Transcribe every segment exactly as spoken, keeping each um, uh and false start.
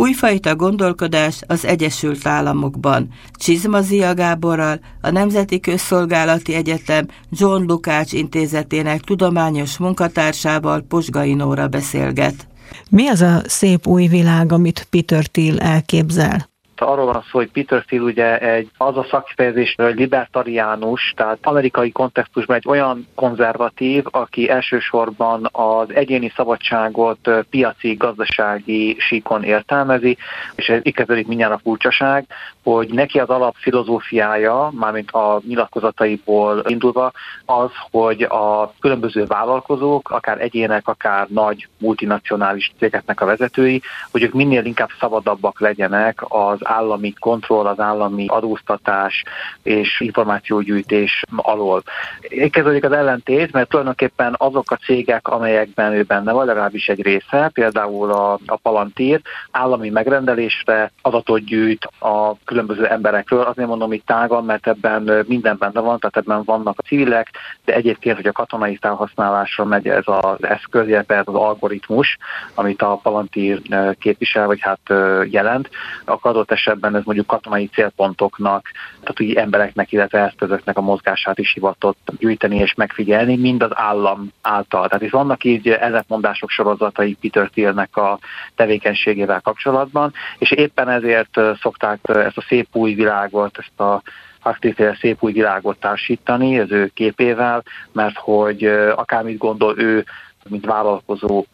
Újfajta gondolkodás az Egyesült Államokban. Csizmazia Gáborral, a Nemzeti Közszolgálati Egyetem John Lukács intézetének tudományos munkatársával, Posgai Nóra beszélget. Mi az a szép új világ, amit Peter Thiel elképzel? Arról van szó, hogy Peter Thiel ugye egy, az a szakkifejezés, hogy libertariánus, tehát amerikai kontextusban egy olyan konzervatív, aki elsősorban az egyéni szabadságot piaci, gazdasági síkon értelmezi, és ez itt kezdődik mindjárt a furcsaság, hogy neki az alapfilozófiája, mármint a nyilatkozataiból indulva, az, hogy a különböző vállalkozók, akár egyének, akár nagy multinacionális cégeknek a vezetői, hogy ők minél inkább szabadabbak legyenek az állami kontroll, az állami adóztatás és információgyűjtés alól. Kezdődik az ellentét, mert tulajdonképpen azok a cégek, amelyekben ő benne van, legalábbis egy része, például a, a Palantir, állami megrendelésre adatot gyűjt a különböző emberekről. Azért mondom itt tágan, mert ebben minden benne van, tehát ebben vannak a civilek, de egyébként, hogy a katonai felhasználásra megy ez az eszköz, illetve ez az algoritmus, amit a Palantir képvisel, vagy hát jelent, akkor adott esetben ez mondjuk katonai célpontoknak, tehát úgy embereknek, illetve eszközöknek a mozgását is hivatott gyűjteni és megfigyelni, mind az állam által. Tehát itt vannak így ellentmondások sorozatai Peter Thielnek a tevékenységével kapcsolatban, és éppen ezért szokták ezt a szép új világot, ezt a Huxley-féle szép új világot társítani az ő képével, mert hogy akármit gondol ő, mint vállalkozó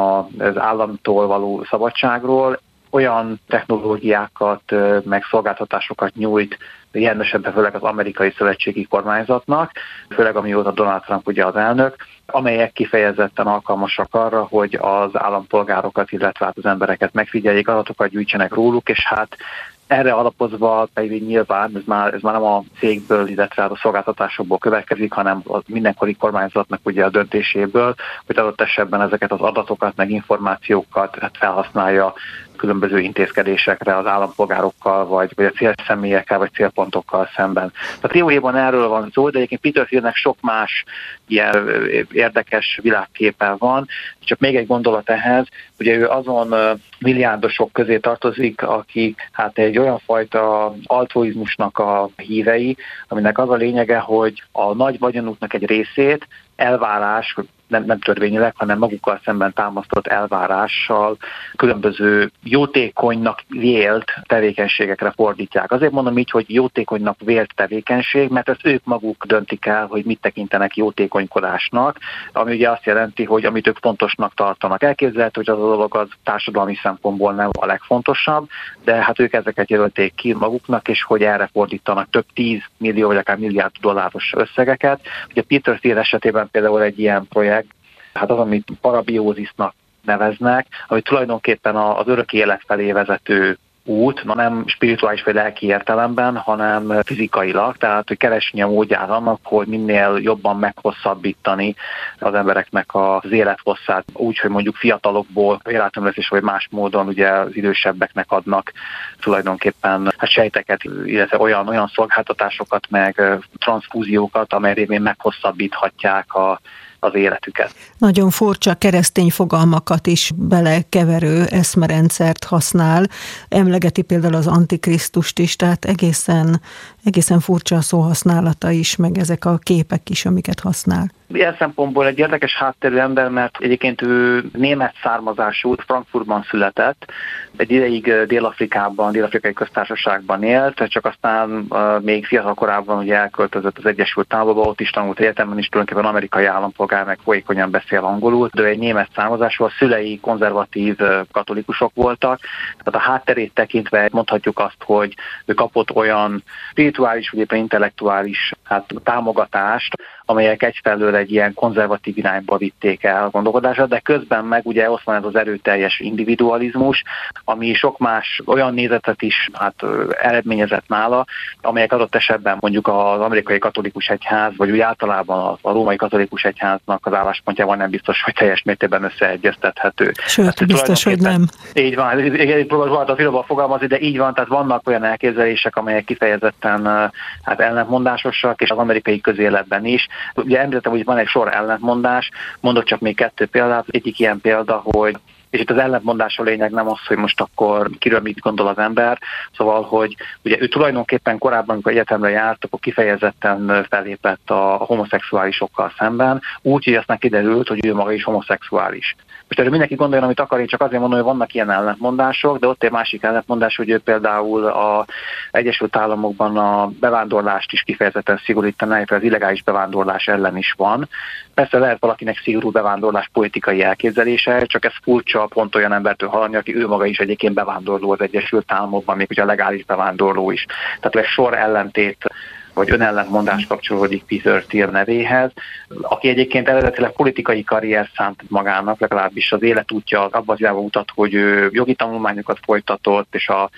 az államtól való szabadságról, olyan technológiákat, meg szolgáltatásokat nyújt, ilyen esetben főleg az amerikai szövetségi kormányzatnak, főleg amióta Donald Trump ugye az elnök, amelyek kifejezetten alkalmasak arra, hogy az állampolgárokat, illetve hát az embereket megfigyeljék, adatokat gyűjtsenek róluk, és hát erre alapozva pedig nyilván, ez már, ez már nem a cégből, illetve a szolgáltatásokból következik, hanem a mindenkori kormányzatnak ugye a döntéséből, hogy adott esetben ezeket az adatokat, meg információkat hát felhasználja különböző intézkedésekre az állampolgárokkal, vagy, vagy a célszemélyekkel, vagy célpontokkal szemben. A triójában erről van szó, de egyébként Peter Thielnek sok más ilyen érdekes világképe van. Csak még egy gondolat ehhez, ugye ő azon milliárdosok közé tartozik, akik hát egy olyan fajta altruizmusnak a hívei, aminek az a lényege, hogy a nagy vagyonuknak egy részét elvárás, nem, nem törvényileg, hanem magukkal szemben támasztott elvárással különböző jótékonynak vélt tevékenységekre fordítják. Azért mondom így, hogy jótékonynak vélt tevékenység, mert ezt ők maguk döntik el, hogy mit tekintenek jótékonykodásnak, ami ugye azt jelenti, hogy amit ők fontosnak tartanak. Elképzelhető, hogy az a dolog az társadalmi szempontból nem a legfontosabb, de hát ők ezeket jelölték ki maguknak, és hogy erre fordítanak több tíz millió vagy akár milliárd dolláros összegeket. Ugye Peter Thiel esetében például egy ilyen projekt, hát az, amit parabiózisnak neveznek, ami tulajdonképpen az örök élet felé vezető út, na nem spirituális vagy lelki értelemben, hanem fizikailag, tehát hogy keresni a módját annak, hogy minél jobban meghosszabbítani az embereknek az élethosszát, úgy, hogy mondjuk fiatalokból életömlesztés vagy más módon ugye az idősebbeknek adnak tulajdonképpen hát sejteket, illetve olyan, olyan szolgáltatásokat, meg transzfúziókat, amely révén meghosszabbíthatják a az életüket. Nagyon furcsa keresztény fogalmakat is belekeverő eszmerendszert használ, emlegeti például az antikrisztust is, tehát egészen, egészen furcsa a szóhasználata is, meg ezek a képek is, amiket használ. Ilyen szempontból egy érdekes hátterű ember, mert egyébként ő német származású, Frankfurtban született, egy ideig Dél-Afrikában, Dél-Afrikai Köztársaságban élt, csak aztán uh, még fiatal korában ugye elköltözött az Egyesült Államokba, ott is tanult egyetemen, is tulajdonképpen amerikai állampolgár, meg folyékonyan beszél angolul, de egy német származású, a szülei konzervatív katolikusok voltak, tehát a hátterét tekintve mondhatjuk azt, hogy ő kapott olyan spirituális, vagy éppen intellektuális hát, támogatást, amelyek egyfelől egy ilyen konzervatív irányba vitték el a gondolkodását, de közben meg ugye ott van ez az erőteljes individualizmus, ami sok más olyan nézetet is hát, eredményezett nála, amelyek adott esetben mondjuk az amerikai katolikus egyház, vagy úgy általában a római katolikus egyháznak az álláspontjával nem biztos, hogy teljes mértékben összeegyeztethető. Sőt, hát, biztos, hogy nem. Így van, így próbáltam a filmben fogalmazni, de így van, tehát vannak olyan elképzelések, amelyek kifejezetten hát ellentmondásosak, és az amerikai közéletben is. Ugye említettem, hogy van egy sor ellentmondás, mondok csak még kettő példát. Egyik ilyen példa, hogy és itt az ellentmondás a lényeg nem az, hogy most akkor kiről mit gondol az ember, szóval, hogy ugye ő tulajdonképpen korábban, amikor egyetemre járt, akkor kifejezetten fellépett a homoszexuálisokkal szemben, úgy, hogy aztán kiderült, hogy ő maga is homoszexuális. Most erről mindenki gondoljon, amit akar, én csak azért mondom, hogy vannak ilyen ellentmondások, de ott egy másik ellentmondás, hogy ő például az Egyesült Államokban a bevándorlást is kifejezetten szigorítaná, illetve az illegális bevándorlás ellen is van. Persze lehet valakinek szigorú bevándorlás politikai elképzelése, csak ez furcsa pont olyan embertől hallani, aki ő maga is egyébként bevándorló az Egyesült Államokban, még ugye a legális bevándorló is. Tehát egy sor ellentét vagy önellentmondás kapcsolódik Peter Thiel nevéhez, aki egyébként eredetileg politikai karrier szánt magának, legalábbis az életútja abban az irányba mutat, hogy ő jogi tanulmányokat folytatott, és a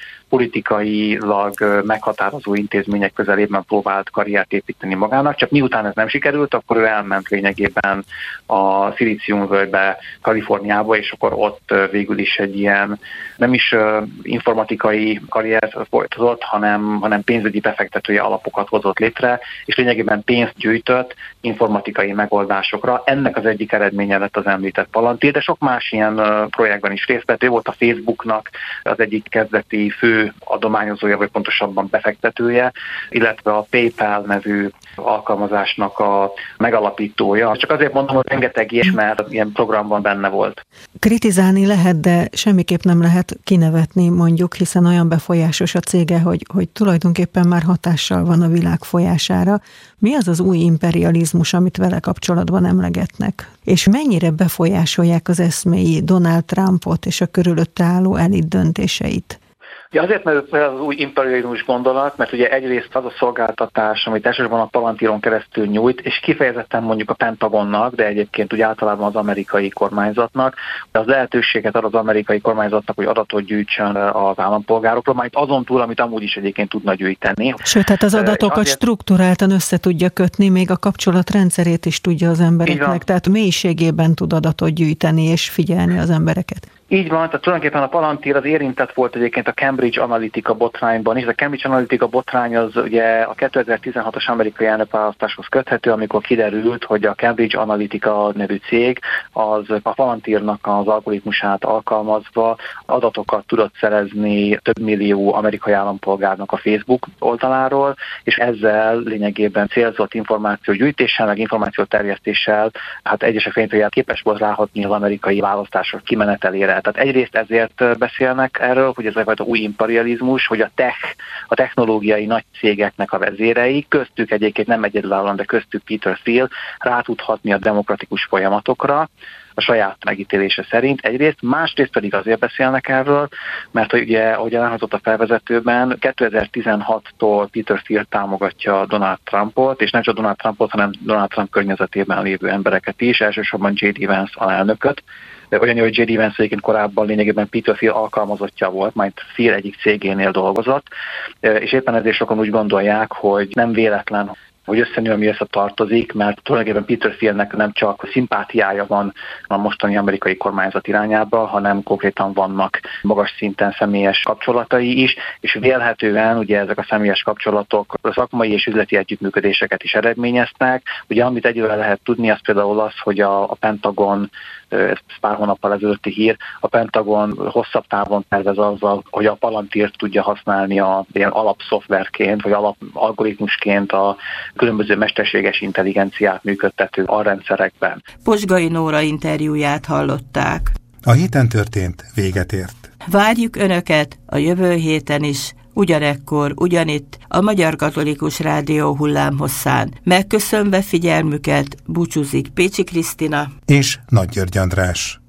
politikailag meghatározó intézmények közelében próbált karriert építeni magának, csak miután ez nem sikerült, akkor ő elment lényegében a Szilíciumvölgybe, Kaliforniába, és akkor ott végül is egy ilyen nem is informatikai karriert folytatott, hanem, hanem pénzügyi befektetői alapokat hozott létre, és lényegében pénzt gyűjtött informatikai megoldásokra. Ennek az egyik eredménye lett az említett Palantir, de sok más ilyen projektben is részt vett. Ő volt a Facebooknak az egyik kezdeti fő adományozója, vagy pontosabban befektetője, illetve a PayPal nevű alkalmazásnak a megalapítója. Csak azért mondom, hogy rengeteg ilyes, mert ilyen programban benne volt. Kritizálni lehet, de semmiképp nem lehet kinevetni, mondjuk, hiszen olyan befolyásos a cége, hogy, hogy tulajdonképpen már hatással van a világ folyására. Mi az az új imperializmus, amit vele kapcsolatban emlegetnek? És mennyire befolyásolják az eszméi Donald Trumpot és a körülötte álló elit döntéseit? Ja, azért, mert ez az új imperializmus gondolat, mert ugye egyrészt az a szolgáltatás, amit elsősorban a Palantiron keresztül nyújt, és kifejezetten mondjuk a Pentagonnak, de egyébként ugye általában az amerikai kormányzatnak, de az lehetőséget ad az amerikai kormányzatnak, hogy adatot gyűjtsön az állampolgárokról, majd azon túl, amit amúgy is egyébként tudna gyűjteni. Sőt, hát az adatokat azért strukturáltan össze tudja kötni, még a kapcsolatrendszerét is tudja az embereknek, tehát mélységében tud adatot gyűjteni és figyelni az embereket. Így van, tehát tulajdonképpen a Palantir az érintett volt egyébként a Cambridge Analytica botrányban is. A Cambridge Analytica botrány az ugye a kétezer-tizenhatos amerikai elnökválasztáshoz köthető, amikor kiderült, hogy a Cambridge Analytica nevű cég az a Palantirnak az algoritmusát alkalmazva adatokat tudott szerezni több millió amerikai állampolgárnak a Facebook oldaláról, és ezzel lényegében célzott információgyűjtéssel, meg információterjesztéssel, hát egyesek szerint képes volt ráhatni az amerikai választások kimenetelére. Tehát egyrészt ezért beszélnek erről, hogy ez egyfajta új imperializmus, hogy a tech, a technológiai nagy cégeknek a vezérei, köztük egyébként nem egyedülállóan, de köztük Peter Thiel rá tud hatni a demokratikus folyamatokra, a saját megítélése szerint egyrészt, másrészt pedig azért beszélnek erről, mert ugye, ahogy elhangzott a felvezetőben, kétezer-tizenhattól Peter Thiel támogatja Donald Trumpot, és nem csak Donald Trumpot, hanem Donald Trump környezetében lévő embereket is, elsősorban J D Vance alelnököt. Olyan, hogy J D Vance egyébként korábban lényegében Peter Thiel alkalmazottja volt, majd Thiel egyik cégénél dolgozott, és éppen ezért sokan úgy gondolják, hogy nem véletlen, hogy összenő, ami összetartozik, mert tulajdonképpen Peter Thielnek nem csak szimpátiája van a mostani amerikai kormányzat irányába, hanem konkrétan vannak magas szinten személyes kapcsolatai is, és vélhetően ugye ezek a személyes kapcsolatok szakmai és üzleti együttműködéseket is eredményeznek. Ugye amit egyről lehet tudni, az például az, hogy a, a Pentagon, ez pár hónappal ezelőtti hír, a Pentagon hosszabb távon tervez azzal, hogy a Palantirt tudja használni a ilyen alapszoftverként, vagy alapalgoritmusként a különböző mesterséges intelligenciát működtető alrendszerekben. Posgai Nóra interjúját hallották. A héten történt véget ért. Várjuk Önöket a jövő héten is, ugyanekkor, ugyanitt a Magyar Katolikus Rádió hullámhosszán. Megköszönve figyelmüket, búcsúzik Pécsi Krisztina és Nagy György András.